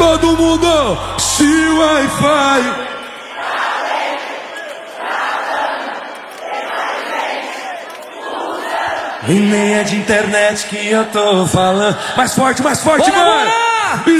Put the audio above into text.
Todo mundo se Wi-Fi. E nem é de internet que eu tô falando. Mais forte, mano. Bora!